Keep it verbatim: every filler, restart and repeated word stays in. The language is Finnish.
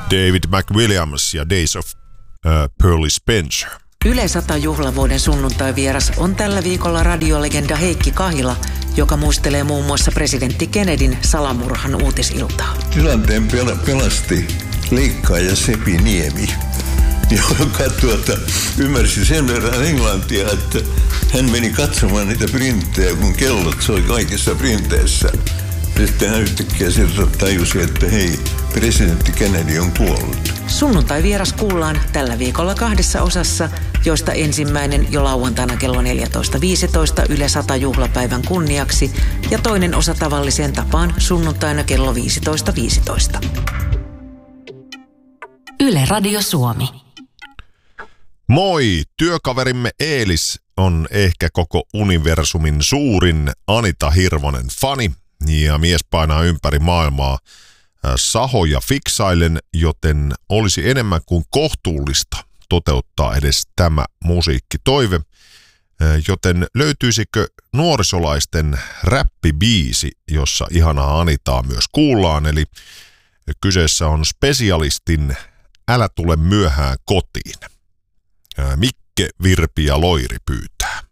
David McWilliams ja Days of uh, Pearly Spencer. Yle sata juhlavuoden sunnuntai-vieras on tällä viikolla radiolegenda Heikki Kahila, joka muistelee muun muassa presidentti Kennedyn salamurhan uutisiltaa. Tilanteen pel- pelasti leikkaaja Sepi Niemi, joka tuota, ymmärsi sen verran englantia, että hän meni katsomaan niitä printtejä, kun kellot soi kaikissa printeissä. Sitten hän yhtäkkiä sieltä tajusi, että hei, presidentti Kennedy on kuollut. Sunnuntai-vieras kuullaan tällä viikolla kahdessa osassa, joista ensimmäinen jo lauantaina kello neljätoista viisitoista Yle sata juhlapäivän kunniaksi ja toinen osa tavalliseen tapaan sunnuntaina kello viisitoista viisitoista. Yle Radio Suomi. Moi! Työkaverimme Eelis on ehkä koko universumin suurin Anita Hirvonen fani ja mies painaa ympäri maailmaa sahoja fiksailen, joten olisi enemmän kuin kohtuullista toteuttaa edes tämä musiikkitoive. Joten löytyisikö nuorisolaisten räppibiisi, jossa ihanaa Anitaa myös kuullaan, eli kyseessä on Specialistin Älä tule myöhään kotiin. Mikke, Virpi ja Loiri pyytää.